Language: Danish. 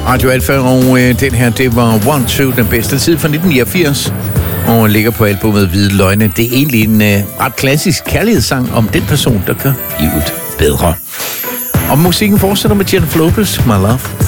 Radio Alfa, og den her, det var One Two, den bedste tid fra 1989, og ligger på albumet Hvide Løgne. Det er egentlig en ret klassisk kærlighedssang om den person, der gør livet bedre. Og musikken fortsætter med Jennifer Lopez, My Love.